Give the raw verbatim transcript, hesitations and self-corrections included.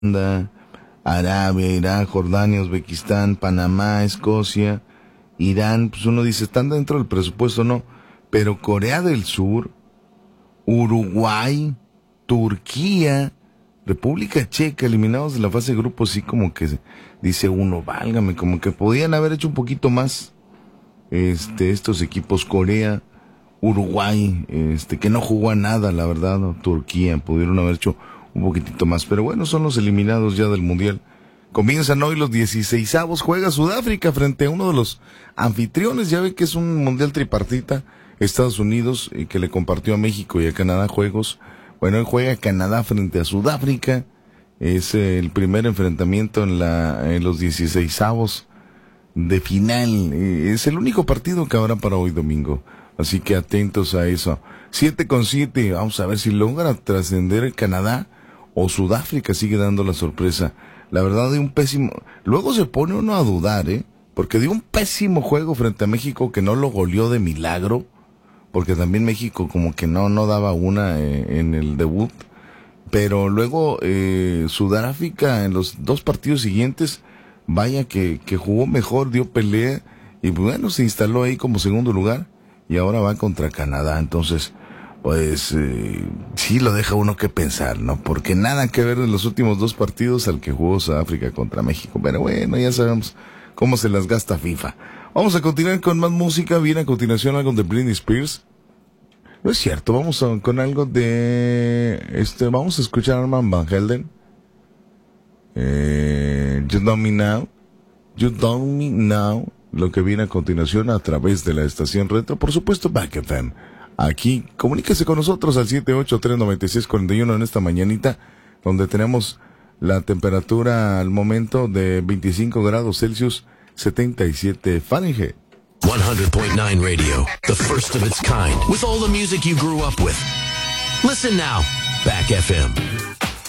Arabia, Irak, Jordania, Uzbekistán, Panamá, Escocia, Irán, pues uno dice, están dentro del presupuesto, no, pero Corea del Sur, Uruguay, Turquía, República Checa, eliminados de la fase de grupos, sí como que dice uno, válgame, como que podían haber hecho un poquito más, este, estos equipos, Corea, Uruguay, este, que no jugó a nada, la verdad, ¿no? Turquía, pudieron haber hecho un poquitito más, pero bueno, son los eliminados ya del Mundial. Comienzan hoy los dieciseisavos, juega Sudáfrica frente a uno de los anfitriones, ya ve que es un Mundial tripartita, Estados Unidos, eh, que le compartió a México y a Canadá juegos. Bueno, hoy juega Canadá frente a Sudáfrica, es eh, el primer enfrentamiento en la en los dieciseisavos de final, eh, es el único partido que habrá para hoy domingo, así que atentos a eso. Siete con siete, vamos a ver si logra trascender el Canadá o Sudáfrica sigue dando la sorpresa. La verdad, de un pésimo... Luego se pone uno a dudar, ¿eh? Porque dio un pésimo juego frente a México que no lo goleó de milagro, porque también México como que no no daba una eh, en el debut. Pero luego eh, Sudáfrica en los dos partidos siguientes, vaya que, que jugó mejor, dio pelea y bueno, se instaló ahí como segundo lugar y ahora va contra Canadá. Entonces, pues eh, sí lo deja uno que pensar, ¿no? Porque nada que ver de los últimos dos partidos al que jugó Sudáfrica contra México. Pero bueno, ya sabemos cómo se las gasta FIFA. Vamos a continuar con más música. Viene a continuación algo de Britney Spears. No es cierto, vamos a, con algo de... este Vamos a escuchar a Armand Van Helden. Eh, You Don't Me Now. You Don't Me Now. Lo que viene a continuación a través de la estación retro. Por supuesto, Back F M. Aquí, comuníquese con nosotros al siete ocho tres nueve seis cuatro uno en esta mañanita, donde tenemos la temperatura al momento de veinticinco grados Celsius, setenta y siete Fahrenheit. one hundred point nine Radio, the first of its kind, with all the music you grew up with. Listen now, Back F M.